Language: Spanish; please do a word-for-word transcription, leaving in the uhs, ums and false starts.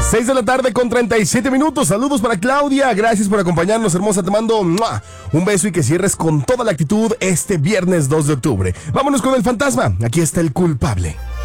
seis de la tarde con treinta y siete minutos. Saludos para Claudia. Gracias por acompañarnos, hermosa. Te mando ¡mua! Un beso y que cierres con toda la actitud este viernes dos de octubre. Vámonos con el fantasma. Aquí está el culpable.